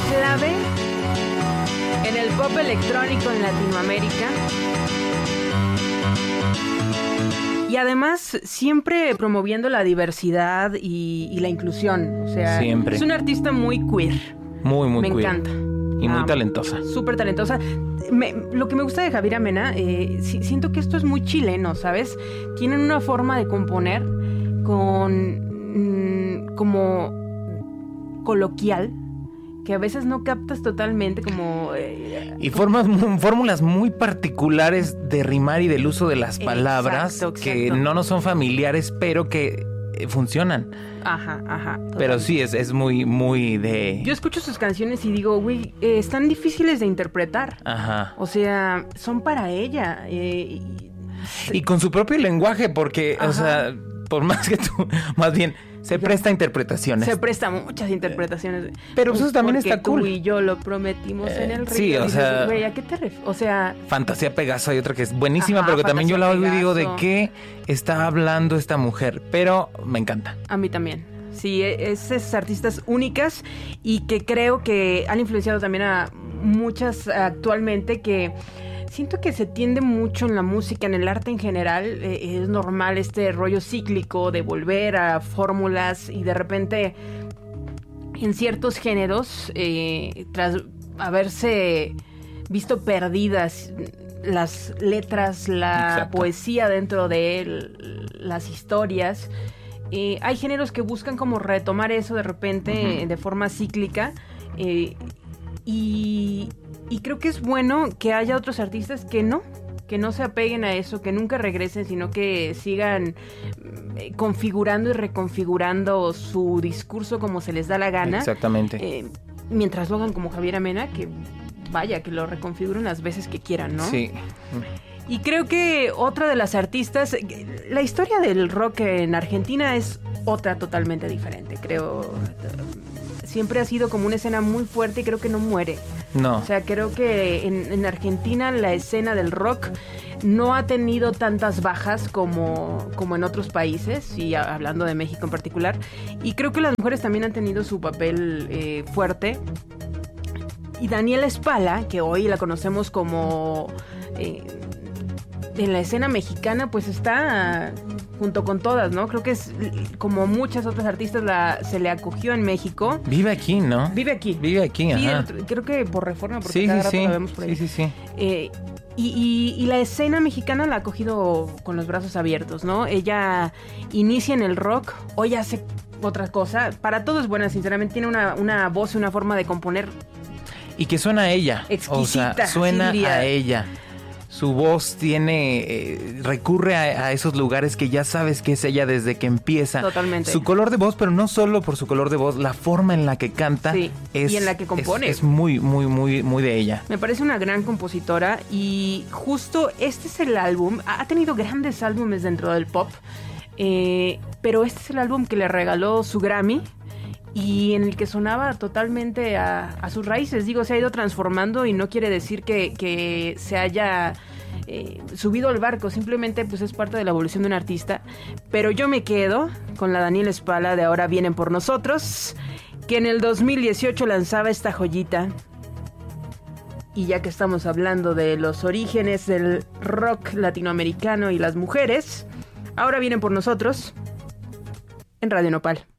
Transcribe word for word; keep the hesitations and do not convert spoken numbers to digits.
clave en el pop electrónico en Latinoamérica. Y además, siempre promoviendo la diversidad y, y la inclusión. O sea, siempre. Es una artista muy queer. Muy, muy me queer. encanta. Y muy ah, talentosa. Súper talentosa. Me, lo que me gusta de Javiera Mena, eh, si, siento que esto es muy chileno, ¿sabes? Tienen una forma de componer con... Mmm, como... coloquial, que a veces no captas totalmente como... Eh, y formas, fórmulas muy particulares de rimar y del uso de las palabras, exacto, exacto. que no nos son familiares, pero que eh, funcionan. Ajá, ajá. Totalmente. Pero sí, es, es muy, muy de... Yo escucho sus canciones y digo, güey, eh, están difíciles de interpretar. Ajá. O sea, son para ella. Eh, y... y con su propio lenguaje, porque, ajá. o sea, por más que tú, más bien... Se ya. presta a interpretaciones. Se presta muchas interpretaciones. Pero pues eso también porque está cool. Tú y yo lo prometimos eh, en el río. Sí, o dices, sea... güey, ¿a qué te refieres? O sea... Fantasía Pegaso, hay otra que es buenísima, ajá, pero que también yo la oigo y digo, ¿de Pegaso. qué está hablando esta mujer? Pero me encanta. A mí también. Sí, es esas artistas únicas y que creo que han influenciado también a muchas actualmente que... Siento que se tiende mucho en la música, en el arte en general, eh, es normal este rollo cíclico de volver a fórmulas y de repente en ciertos géneros, eh, tras haberse visto perdidas las letras, la Exacto. poesía dentro de él, las historias, eh, hay géneros que buscan como retomar eso de repente uh-huh. de forma cíclica eh, y... Y creo que es bueno que haya otros artistas que no, que no se apeguen a eso, que nunca regresen, sino que sigan configurando y reconfigurando su discurso como se les da la gana. Exactamente. Eh, mientras lo hagan como Javiera Mena, que vaya, que lo reconfiguren las veces que quieran, ¿no? Sí. Y creo que otra de las artistas, la historia del rock en Argentina es otra totalmente diferente, creo. Siempre ha sido como una escena muy fuerte y creo que no muere. No. O sea, creo que en, en Argentina la escena del rock no ha tenido tantas bajas como, como en otros países, y hablando de México en particular. Y creo que las mujeres también han tenido su papel eh, fuerte. Y Daniela Spala, que hoy la conocemos como... Eh, en la escena mexicana, pues está junto con todas, ¿no? Creo que es como muchas otras artistas la, se le acogió en México. Vive aquí, ¿no? Vive aquí. Vive aquí, sí, ajá. Creo que por Reforma, porque sí, cada sí, rato sí. la vemos por ahí. Sí, sí, sí. Eh, y, y, y la escena mexicana la ha cogido con los brazos abiertos, ¿no? Ella inicia en el rock, hoy hace otra cosa. Para todo es buena, sinceramente. Tiene una, una voz y una forma de componer. Y que suena a ella. Exquisita. O sea, suena sí a ella. Su voz tiene, eh, recurre a, a esos lugares que ya sabes que es ella desde que empieza. Totalmente. Su color de voz, pero no solo por su color de voz, la forma en la que canta sí. es, y en la que compone. Es, es muy, muy, muy, muy de ella. Me parece una gran compositora y justo este es el álbum. Ha tenido grandes álbumes dentro del pop, eh, pero este es el álbum que le regaló su Grammy. Y en el que sonaba totalmente a, a sus raíces. Digo, se ha ido transformando y no quiere decir que, que se haya eh, subido al barco. Simplemente pues es parte de la evolución de un artista. Pero yo me quedo con la Daniela Spala de Ahora Vienen Por Nosotros, que en el dos mil dieciocho lanzaba esta joyita. Y ya que estamos hablando de los orígenes del rock latinoamericano y las mujeres, Ahora Vienen Por Nosotros en Radio Nopal.